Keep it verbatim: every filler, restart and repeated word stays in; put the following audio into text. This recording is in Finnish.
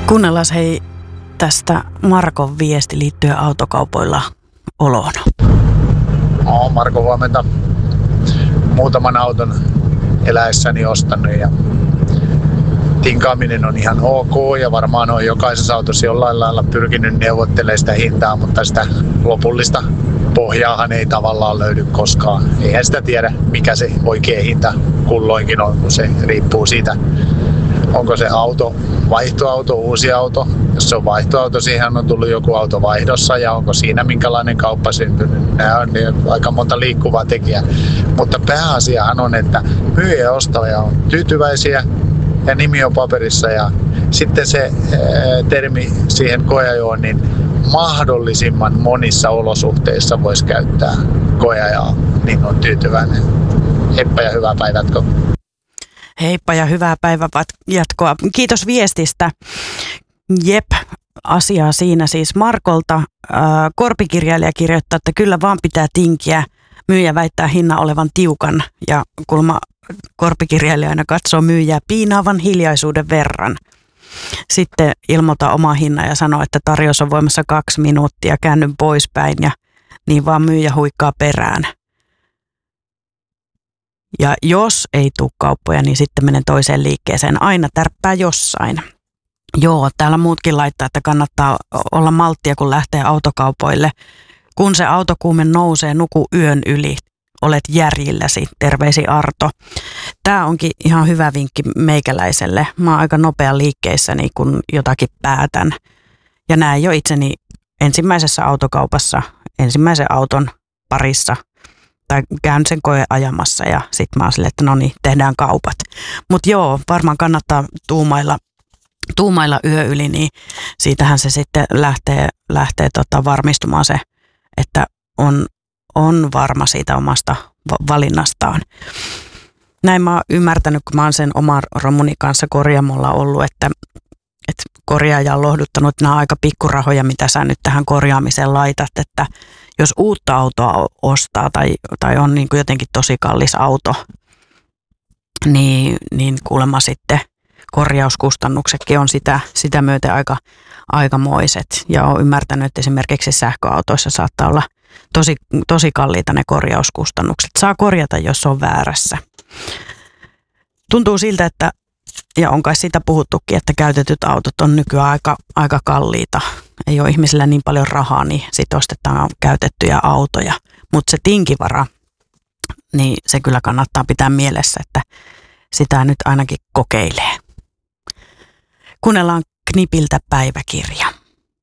Kuunnellaan hei tästä Markon viesti liittyen autokaupoilla oloon. Olen Marko, huomenta. Muutaman auton eläessäni ostanut ja tinkaaminen on ihan ok ja varmaan on jokaisessa autossa jollain lailla pyrkinyt neuvottelemaan sitä hintaa, mutta sitä lopullista pohjaahan ei tavallaan löydy koskaan. Eihän sitä tiedä, mikä se oikea hinta kulloinkin on, kun se riippuu siitä, onko se auto vaihtoauto, uusi auto. Jos se on vaihtoauto, siihen on tullut joku auto vaihdossa ja onko siinä minkälainen kauppa syntynyt. Nämä on aika monta liikkuvaa tekijää. Mutta pääasiahan on, että myyjä ja ostaja on tyytyväisiä ja nimi on paperissa. Ja sitten se termi siihen koeajoon, niin mahdollisimman monissa olosuhteissa voisi käyttää koeajaa, niin on tyytyväinen. Heippa ja hyvää päivää. Heippa ja hyvää päivää jatkoa. Kiitos viestistä. Jep, asiaa siinä siis Markolta. Ää, korpikirjailija kirjoittaa, että kyllä vaan pitää tinkiä. Myyjä väittää hinnan olevan tiukan ja kulma korpikirjailija aina katsoo myyjää piinaavan hiljaisuuden verran. Sitten ilmoita oma hinnan ja sanoo, että tarjous on voimassa kaksi minuuttia, käännyn poispäin ja niin vaan myyjä huikkaa perään. Ja jos ei tule kauppoja, niin sitten menen toiseen liikkeeseen. Aina tärppää jossain. Joo, täällä muutkin laittaa, että kannattaa olla malttia, kun lähtee autokaupoille. Kun se autokuume nousee, nuku yön yli. Olet järjilläsi. Terveisi Arto. Tämä onkin ihan hyvä vinkki meikäläiselle. Mä oon aika nopea liikkeissäni, kun jotakin päätän. Ja näin jo itseni ensimmäisessä autokaupassa, ensimmäisen auton parissa. Tai käyn sen koe ajamassa ja sitten mä oon silleen, että no niin, tehdään kaupat. Mutta joo, varmaan kannattaa tuumailla, tuumailla yö yli, niin siitähän se sitten lähtee, lähtee tota varmistumaan se, että on, on varma siitä omasta valinnastaan. Näin mä oon ymmärtänyt, kun mä oon sen oman romuni kanssa korjaamolla ollut, että, että korjaaja on lohduttanut, että nämä on aika pikkurahoja, mitä sä nyt tähän korjaamiseen laitat, että jos uutta autoa ostaa tai, tai on niin kuin jotenkin tosi kallis auto, niin, niin kuulemma sitten korjauskustannuksetkin on sitä, sitä myöten aika aikamoiset. Ja olen ymmärtänyt, että esimerkiksi sähköautoissa saattaa olla tosi, tosi kalliita ne korjauskustannukset. Saa korjata, jos on väärässä. Tuntuu siltä, että, ja on kai siitä puhuttukin, että käytetyt autot on nykyään aika, aika kalliita. Ei ole ihmisillä niin paljon rahaa, niin sitten ostetaan käytettyjä autoja. Mutta se tinkivara, niin se kyllä kannattaa pitää mielessä, että sitä nyt ainakin kokeilee. Kuunnellaan Knipiltä päiväkirja.